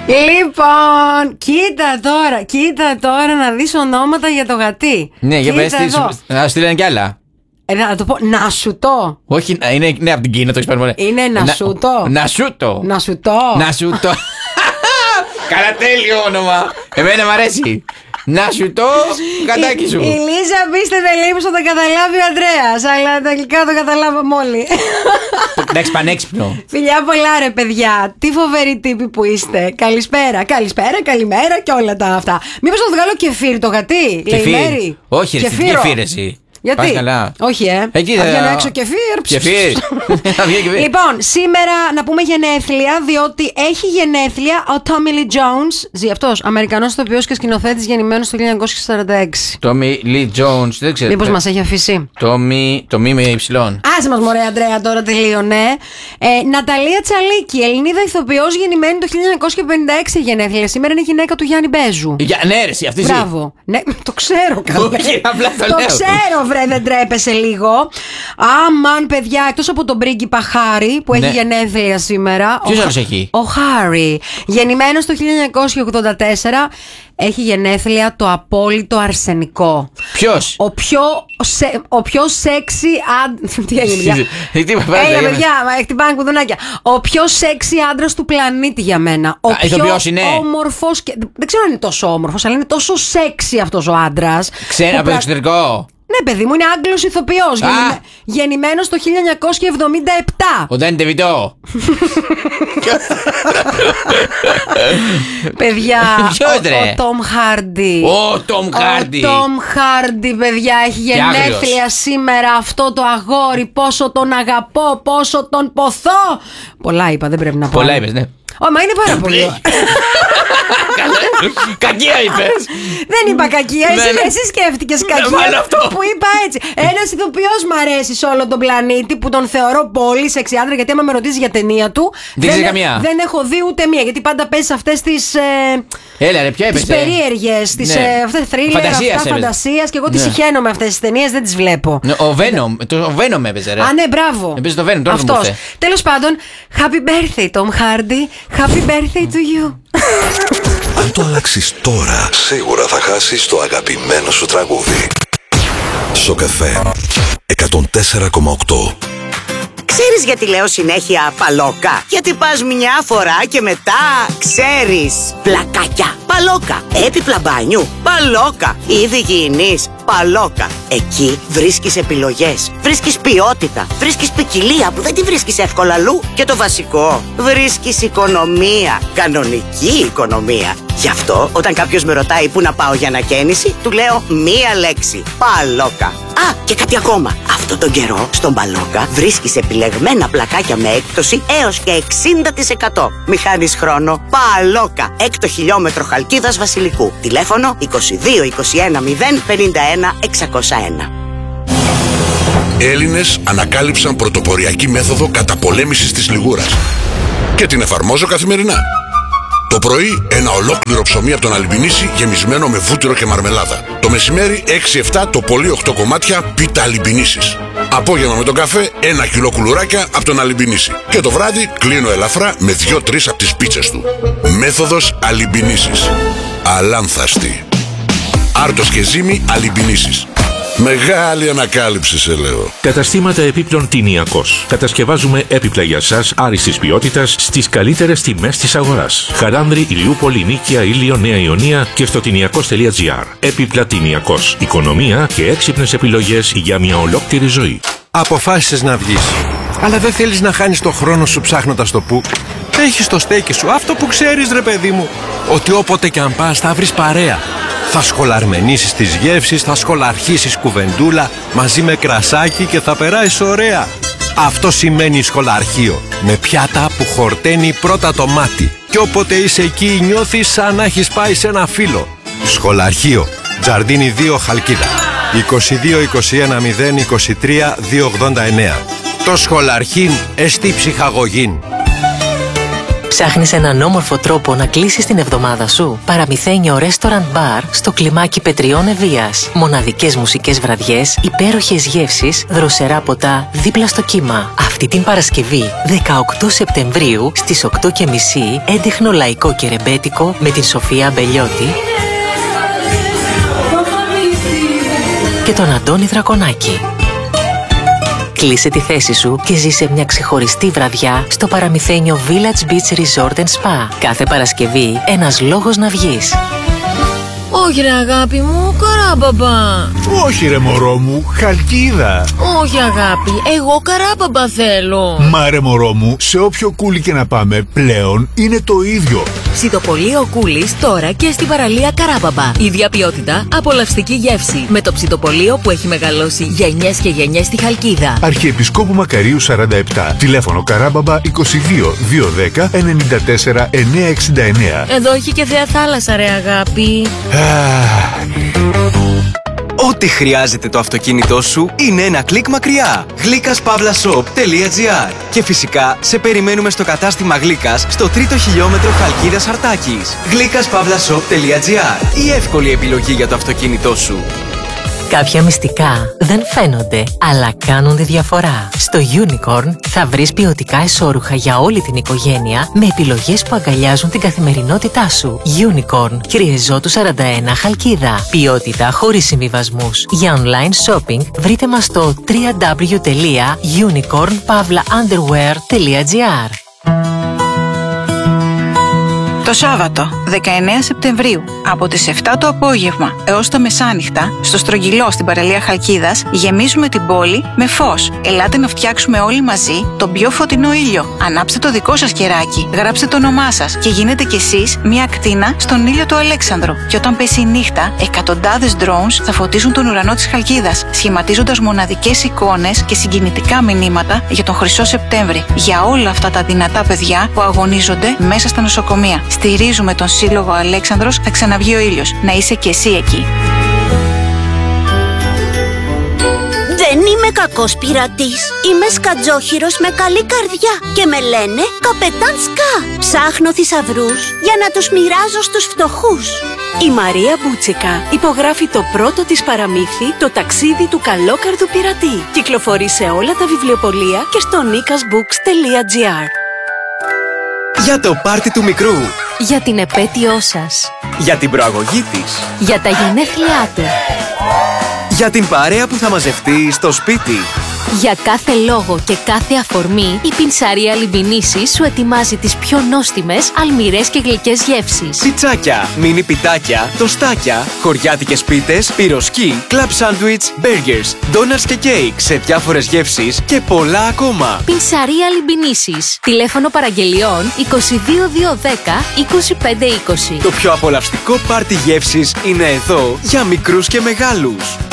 Λοιπόν, κοίτα τώρα να δεις ονόματα για το γατί. Ναι, για πες τι. Να στείλανε κι άλλα. Να το πω, Νασουτό. Όχι, είναι από την Κίνα, το έχεις πάρει. Είναι Νασούτο. Νασούτο. Καλά, τέλειο όνομα. Εμένα μ' αρέσει. Νασούτο, κατάκι σου. Η Λίζα πίστευε λίγο θα το καταλάβει ο Ανδρέας, αλλά τελικά το καταλάβαμε όλοι. Εντάξει, πανέξυπνο. Φιλιά πολλά ρε παιδιά. Τι φοβεροί τύποι που είστε. Καλησπέρα, καλημέρα και όλα τα αυτά. Μήπως να το βγάλω κεφίρ το γατί, λέει η Μέρη. Όχι, ρε, τι κεφίρ εσύ. Γιατί? Όχι, Εκεί θα βγαίνω έξω κεφίρ. Λοιπόν, σήμερα να πούμε γενέθλια, διότι έχει γενέθλια ο Tommy Lee Jones. Ζει αυτός, Αμερικανός ηθοποιός και σκηνοθέτης, γεννημένος το 1946. Tommy Lee Jones, δεν ξέρω. Μήπως μας έχει αφήσει. Tommy με υψηλόν. Άσε μας μωρέ Αντρέα, τώρα τελείωνε. Ναταλία Τσαλίκη, Ελληνίδα ηθοποιός, γεννημένη το 1956 γενέθλια. Σήμερα είναι η γυναίκα του Γιάννη Μπέζου. Ναι, ρε, αυτή ζει. Μπράβο. Ναι, το ξέρω καλά. Το ξέρω, βρε, δεν τρέπεσαι λίγο. Αμάν, παιδιά, εκτός από τον πρίγκιπα Χάρη που έχει γενέθλια σήμερα. Ποιος άλλος έχει? Ο Χάρη. Γεννημένος το 1984. Έχει γενέθλια το απόλυτο αρσενικό. Ποιος? Ο πιο σεξι τι έγινε, Έλα, παιδιά, χτυπάνε κουδουνάκια. Ο πιο σεξι άντρας του πλανήτη για μένα. Ο πιο όμορφος. Δεν ξέρω αν είναι τόσο όμορφος, αλλά είναι τόσο σεξι αυτός ο άντρας. Ξέρει από το εξωτερικό. Ναι, παιδί μου, είναι Άγγλος ηθοποιός. Γεννημένος το 1977. Ο Ντάνι Ντεβιτό. Παιδιά, ο Τόμ Χάρντι. Ο Τόμ Χάρντι, παιδιά, έχει γενέθλια σήμερα αυτό το αγόρι. Πόσο τον αγαπώ, πόσο τον ποθώ. Πολλά είπα, δεν πρέπει να πω. Πολλά είπες, ναι. Μα είναι πάρα πολύ. Κακία είπες. Δεν είπα κακία, εσύ σκέφτηκες κακία που είπα έτσι. Ένας ηθοποιός μ' αρέσει σε όλο τον πλανήτη που τον θεωρώ πολύ σεξι άντρα, γιατί άμα με ρωτήσεις για ταινία του δεν έχω δει ούτε μία, γιατί πάντα παίζει σε αυτές τις περίεργες, τις θρίλερ, αυτά φαντασίας, και εγώ τις συχαίνω με αυτές τις ταινίες, δεν τις βλέπω. Ο Venom έπαιζε, ρε. Α, ναι, μπράβο. Έπαιζε το Venom, τώρα αυτός. Τέλος πάντων, happy birthday Tom Hardy, happy birthday to you. Αν το αλλάξεις τώρα, σίγουρα θα χάσεις το αγαπημένο σου τραγούδι. Σοκαφέ 104,8. Ξέρεις γιατί λέω συνέχεια παλόκα? Γιατί πας μια φορά και μετά ξέρεις. Πλακάκια, παλόκα. Έπιπλα μπάνιου, παλόκα. Είδη υγιεινής, παλόκα. Εκεί βρίσκεις επιλογές, βρίσκεις ποιότητα, βρίσκεις ποικιλία που δεν τη βρίσκεις εύκολα αλλού. Και το βασικό, βρίσκεις οικονομία, κανονική οικονομία. Γι' αυτό όταν κάποιος με ρωτάει πού να πάω για ανακαίνιση, του λέω μία λέξη, παλόκα. Α, και κάτι ακόμα. Αυτό τον καιρό στον Παλόκα βρίσκεις επιλεγμένα πλακάκια με έκπτωση έως και 60%. Μη χάνεις χρόνο. Παλόκα, 6 χιλιόμετρο Χαλκίδας Βασιλικού. Τηλέφωνο 22 21 0 51 601. Έλληνες ανακάλυψαν πρωτοποριακή μέθοδο καταπολέμησης της λιγούρας και την εφαρμόζω καθημερινά. Το πρωί ένα ολόκληρο ψωμί από τον Αλιμπινίση γεμισμένο με βούτυρο και μαρμελάδα. Το μεσημέρι 6-7 το πολύ 8 κομμάτια πίτα Αλιμπινίσης. Απόγευμα με τον καφέ 1 κιλό κουλουράκια από τον Αλιμπινίση. Και το βράδυ κλείνω ελαφρά με 2-3 από τις πίτσες του. Μέθοδος Αλιμπινίσης. Αλάνθαστη. Άρτος και ζύμη Αλιμπινίσης. Μεγάλη ανακάλυψη, σε λέω. Καταστήματα επίπλων Τηνιακός. Κατασκευάζουμε έπιπλα για σας άριστης ποιότητας στις καλύτερες τιμές της αγοράς. Χαράνδρη, Ηλιούπολη, Νίκαια, Ήλιο, Νέα Ιωνία και στο τηνιακός.gr. Έπιπλα Τηνιακός. Οικονομία και έξυπνες επιλογές για μια ολόκληρη ζωή. Αποφάσισες να βγεις, αλλά δεν θέλεις να χάνεις το χρόνο σου ψάχνοντας το που. Έχεις το στέκι σου, αυτό που ξέρεις ρε παιδί μου. Ότι όποτε κι αν πας θα βρεις παρέα. Θα σχολαρμενήσεις τις γεύσεις, θα σχολαρχίσεις κουβεντούλα μαζί με κρασάκι και θα περάσεις ωραία. Αυτό σημαίνει σχολαρχείο, με πιάτα που χορταίνει πρώτα το μάτι. Και όποτε είσαι εκεί νιώθεις σαν να έχεις πάει σε ένα φίλο. Σχολαρχείο, Τζαρντίνι 2 Χαλκίδα, 22 21 0 23 289. Το σχολαρχήν εστί ψυχαγωγήν. Ψάχνεις έναν όμορφο τρόπο να κλείσεις την εβδομάδα σου? Παραμυθένιο Restaurant Bar στο κλιμάκι Πετριών Ευβοίας. Μοναδικές μουσικές βραδιές, υπέροχες γεύσεις, δροσερά ποτά δίπλα στο κύμα. Αυτή την Παρασκευή, 18 Σεπτεμβρίου, στις 8:30, έντεχνο λαϊκό και ρεμπέτικο με την Σοφία Μπελιώτη και τον Αντώνη Δρακονάκη. Κλείσε τη θέση σου και ζήσε μια ξεχωριστή βραδιά στο παραμυθένιο Village Beach Resort Spa. Κάθε Παρασκευή ένας λόγος να βγεις. Όχι ρε αγάπη μου, Καράμπαμπα. Όχι ρε μωρό μου, Χαλκίδα. Όχι αγάπη, εγώ Καράμπαμπα θέλω. Μα ρε μωρό μου, σε όποιο κούλι και να πάμε πλέον είναι το ίδιο. Ψητοπολείο Κούλης τώρα και στην παραλία Καράμπαμπα. Ίδια ποιότητα, απολαυστική γεύση. Με το ψητοπολείο που έχει μεγαλώσει γενιές και γενιές στη Χαλκίδα. Αρχιεπισκόπου Μακαρίου 47. Τηλέφωνο Καράμπαμπα 22 210 94 969. Εδώ έχει και θέα θάλασσα ρε αγάπη. Ό,τι χρειάζεται το αυτοκίνητό σου είναι ένα κλικ μακριά. Γλίκας-shop.gr. Και φυσικά σε περιμένουμε στο κατάστημα Γλίκας στο 3ο χιλιόμετρο Χαλκίδας Αρτάκης. Γλίκας-shop.gr. Η εύκολη επιλογή για το αυτοκίνητό σου. Κάποια μυστικά δεν φαίνονται, αλλά κάνουν τη διαφορά. Στο Unicorn θα βρεις ποιοτικά εσώρουχα για όλη την οικογένεια με επιλογές που αγκαλιάζουν την καθημερινότητά σου. Unicorn, Κυριεζώτου 41 Χαλκίδα. Ποιότητα χωρίς συμβιβασμούς. Για online shopping βρείτε μας στο www.unicorn-underwear.gr. Το Σάββατο, 19 Σεπτεμβρίου, από τις 7 το απόγευμα έως τα μεσάνυχτα, στο Στρογγυλό στην παραλία Χαλκίδας, γεμίζουμε την πόλη με φως. Ελάτε να φτιάξουμε όλοι μαζί τον πιο φωτεινό ήλιο. Ανάψτε το δικό σας κεράκι, γράψτε το όνομά σας και γίνετε κι εσείς μια ακτίνα στον ήλιο του Αλέξανδρου. Και όταν πέσει η νύχτα, εκατοντάδες drones θα φωτίζουν τον ουρανό της Χαλκίδας, σχηματίζοντας μοναδικές εικόνες και συγκινητικά μηνύματα για τον Χρυσό Σεπτέμβρη. Για όλα αυτά τα δυνατά παιδιά που αγωνίζονται μέσα στα νοσοκομεία. Στηρίζουμε τον Σύλλογο Αλέξανδρος, θα ξαναβγεί ο ήλιος. Να είσαι και εσύ εκεί. Δεν είμαι κακός πειρατής. Είμαι σκατζόχυρος με καλή καρδιά και με λένε Καπετάν Σκά. Ψάχνω θησαυρούς για να τους μοιράζω στους φτωχούς. Η Μαρία Μπούτσικα υπογράφει το πρώτο της παραμύθι, το ταξίδι του καλόκαρδου πειρατή. Κυκλοφορεί σε όλα τα βιβλιοπωλεία και στο nikasbooks.gr. Για το πάρτι του μικρού. Για την επέτειό σας. Για την προαγωγή της. Για τα γενέθλιά του. Για την παρέα που θα μαζευτεί στο σπίτι. Για κάθε λόγο και κάθε αφορμή, η Πινσαρία Λιμπινίσης σου ετοιμάζει τις πιο νόστιμες, αλμυρές και γλυκές γεύσεις. Πιτσάκια, μίνι πιτάκια, τοστάκια, χωριάτικες πίτες, πυροσκή, κλαμπ σάντουιτς, μπέργκερς, ντόνατς και κέικ σε διάφορες γεύσεις και πολλά ακόμα. Πινσαρία Λιμπινίσης. Τηλέφωνο παραγγελιών 22210 2520. Το πιο απολαυστικό πάρτι γεύσης είναι εδώ για μικρούς και μεγάλους.